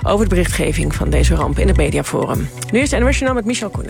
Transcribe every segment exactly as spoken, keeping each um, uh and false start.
over de berichtgeving van deze ramp in het Mediaforum. Nu is het N O S Journaal met Michel Koenen.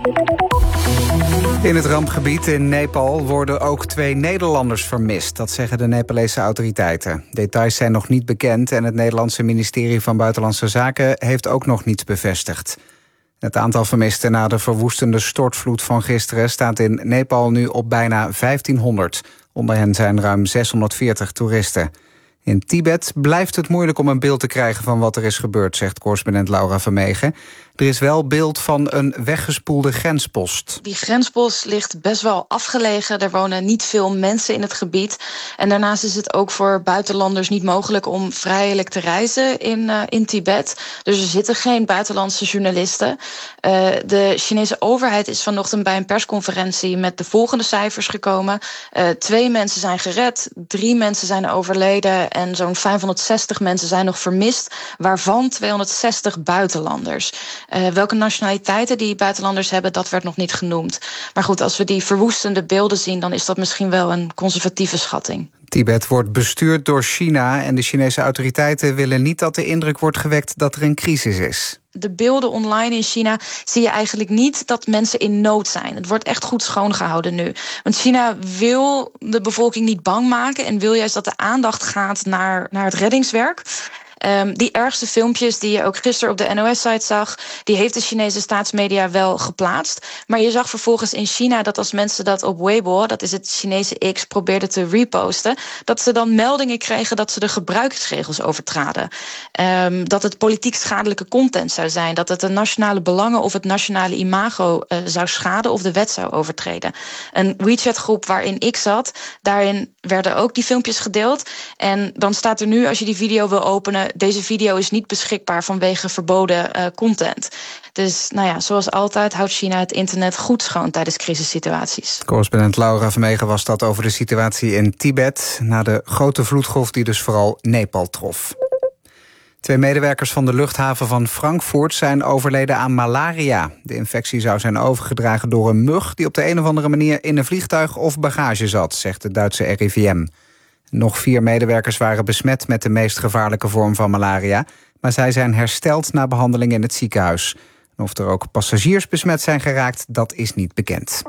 In het rampgebied in Nepal worden ook twee Nederlanders vermist. Dat zeggen de Nepalese autoriteiten. Details zijn nog niet bekend en het Nederlandse ministerie van Buitenlandse Zaken heeft ook nog niets bevestigd. Het aantal vermisten na de verwoestende stortvloed van gisteren staat in Nepal nu op bijna vijftienhonderd. Onder hen zijn ruim zeshonderdveertig toeristen. In Tibet blijft het moeilijk om een beeld te krijgen van wat er is gebeurd, zegt correspondent Laura Vermegen. Er is wel beeld van een weggespoelde grenspost. Die grenspost ligt best wel afgelegen. Er wonen niet veel mensen in het gebied. En daarnaast is het ook voor buitenlanders niet mogelijk om vrijelijk te reizen in, uh, in Tibet. Dus er zitten geen buitenlandse journalisten. Uh, de Chinese overheid is vanochtend bij een persconferentie met de volgende cijfers gekomen. Uh, twee mensen zijn gered, drie mensen zijn overleden en zo'n vijfhonderdzestig mensen zijn nog vermist, waarvan tweehonderdzestig buitenlanders. Uh, welke nationaliteiten die buitenlanders hebben, dat werd nog niet genoemd. Maar goed, als we die verwoestende beelden zien, dan is dat misschien wel een conservatieve schatting. Tibet wordt bestuurd door China en de Chinese autoriteiten willen niet dat de indruk wordt gewekt dat er een crisis is. De beelden online in China zie je eigenlijk niet dat mensen in nood zijn. Het wordt echt goed schoongehouden nu. Want China wil de bevolking niet bang maken en wil juist dat de aandacht gaat naar, naar het reddingswerk. Um, die ergste filmpjes die je ook gisteren op de N O S-site zag, die heeft de Chinese staatsmedia wel geplaatst. Maar je zag vervolgens in China dat als mensen dat op Weibo, dat is het Chinese X, probeerden te reposten, dat ze dan meldingen kregen dat ze de gebruiksregels overtraden. Um, dat het politiek schadelijke content zou zijn, dat het de nationale belangen of het nationale imago uh, zou schaden of de wet zou overtreden. Een WeChat-groep waarin ik zat, daarin werden ook die filmpjes gedeeld. En dan staat er nu, als je die video wil openen, deze video is niet beschikbaar vanwege verboden uh, content. Dus nou ja, zoals altijd houdt China het internet goed schoon tijdens crisissituaties. Correspondent Laura Vermegen was dat over de situatie in Tibet, na de grote vloedgolf die dus vooral Nepal trof. Twee medewerkers van de luchthaven van Frankfurt zijn overleden aan malaria. De infectie zou zijn overgedragen door een mug die op de een of andere manier in een vliegtuig of bagage zat, zegt de Duitse R I V M. Nog vier medewerkers waren besmet met de meest gevaarlijke vorm van malaria, maar zij zijn hersteld na behandeling in het ziekenhuis. En of er ook passagiers besmet zijn geraakt, dat is niet bekend.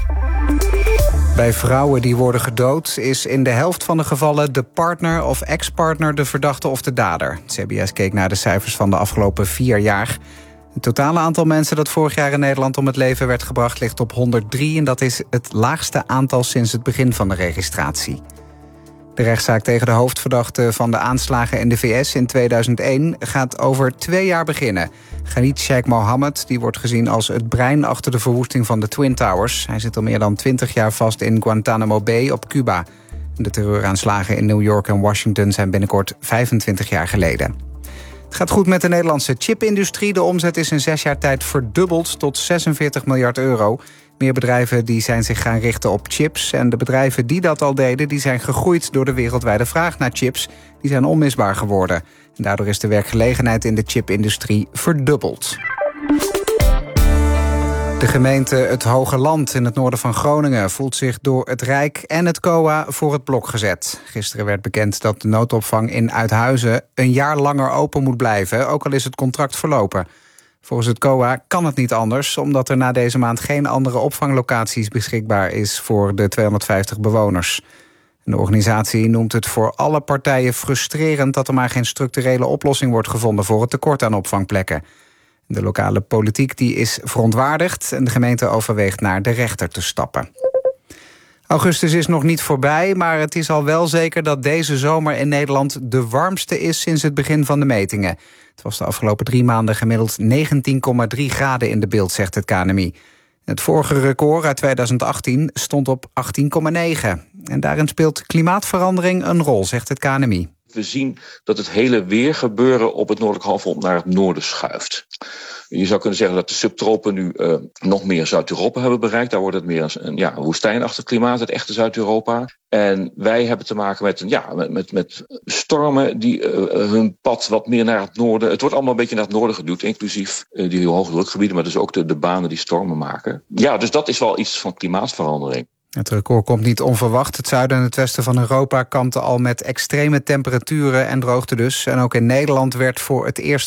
Bij vrouwen die worden gedood is in de helft van de gevallen de partner of ex-partner de verdachte of de dader. C B S keek naar de cijfers van de afgelopen vier jaar. Het totale aantal mensen dat vorig jaar in Nederland om het leven werd gebracht ligt op honderddrie en dat is het laagste aantal sinds het begin van de registratie. De rechtszaak tegen de hoofdverdachte van de aanslagen in de V S in tweeduizend één gaat over twee jaar beginnen. Ghanid Sheikh Mohammed die wordt gezien als het brein achter de verwoesting van de Twin Towers. Hij zit al meer dan twintig jaar vast in Guantanamo Bay op Cuba. De terreuraanslagen in New York en Washington zijn binnenkort vijfentwintig jaar geleden. Het gaat goed met de Nederlandse chipindustrie. De omzet is in zes jaar tijd verdubbeld tot zesenveertig miljard euro. Meer bedrijven die zijn zich gaan richten op chips. En de bedrijven die dat al deden, die zijn gegroeid door de wereldwijde vraag naar chips. Die zijn onmisbaar geworden. En daardoor is de werkgelegenheid in de chipindustrie verdubbeld. De gemeente Het Hoge Land in het noorden van Groningen voelt zich door het Rijk en het C O A voor het blok gezet. Gisteren werd bekend dat de noodopvang in Uithuizen een jaar langer open moet blijven, ook al is het contract verlopen. Volgens het C O A kan het niet anders, omdat er na deze maand geen andere opvanglocaties beschikbaar is voor de tweehonderdvijftig bewoners. De organisatie noemt het voor alle partijen frustrerend dat er maar geen structurele oplossing wordt gevonden voor het tekort aan opvangplekken. De lokale politiek die is verontwaardigd en de gemeente overweegt naar de rechter te stappen. Augustus is nog niet voorbij, maar het is al wel zeker dat deze zomer in Nederland de warmste is sinds het begin van de metingen. Het was de afgelopen drie maanden gemiddeld negentien komma drie graden in de beeld, zegt het K N M I. Het vorige record uit tweeduizend achttien stond op achttien komma negen. En daarin speelt klimaatverandering een rol, zegt het K N M I. We zien dat het hele weergebeuren op het noordelijk halfrond naar het noorden schuift. Je zou kunnen zeggen dat de subtropen nu uh, nog meer Zuid-Europa hebben bereikt. Daar wordt het meer een ja, woestijnachtig klimaat, het echte Zuid-Europa. En wij hebben te maken met, ja, met, met, met stormen die uh, hun pad wat meer naar het noorden. Het wordt allemaal een beetje naar het noorden geduwd, inclusief uh, die hoge drukgebieden, maar dus ook de, de banen die stormen maken. Ja, dus dat is wel iets van klimaatverandering. Het record komt niet onverwacht. Het zuiden en het westen van Europa kampten al met extreme temperaturen en droogte dus. En ook in Nederland werd voor het eerst